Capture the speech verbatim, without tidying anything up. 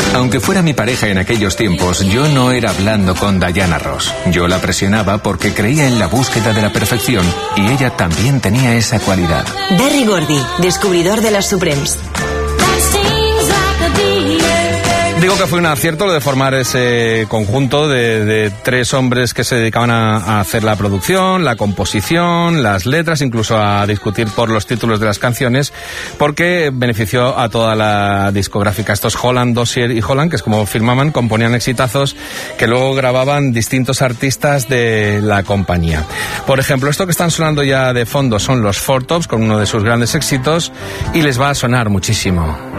Aunque fuera mi pareja en aquellos tiempos, yo no era blando con Diana Ross. Yo la presionaba porque creía en la búsqueda de la perfección y ella también tenía esa cualidad. Berry Gordy, descubridor de las Supremes. Digo que fue un acierto lo de formar ese conjunto de, de tres hombres que se dedicaban a, a hacer la producción, la composición, las letras, incluso a discutir por los títulos de las canciones, porque benefició a toda la discográfica. Estos Holland, Dozier y Holland, que es como firmaban, componían exitazos que luego grababan distintos artistas de la compañía. Por ejemplo, esto que están sonando ya de fondo son los Four Tops, con uno de sus grandes éxitos, y les va a sonar muchísimo.